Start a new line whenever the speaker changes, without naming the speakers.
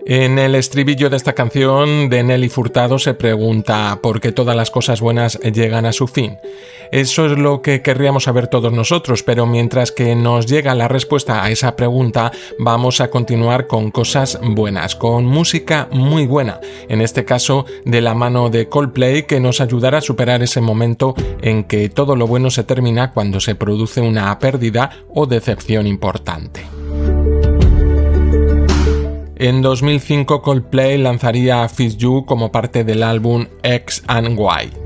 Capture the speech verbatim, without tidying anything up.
En el estribillo de esta canción de Nelly Furtado se pregunta ¿por qué todas las cosas buenas llegan a su fin? Eso es lo que querríamos saber todos nosotros, pero mientras que nos llega la respuesta a esa pregunta, vamos a continuar con cosas buenas, con música muy buena, en este caso de la mano de Coldplay, que nos ayudará a superar ese momento en que todo lo bueno se termina cuando se produce una pérdida o decepción importante. En dos mil cinco Coldplay lanzaría Fix You como parte del álbum X and Y.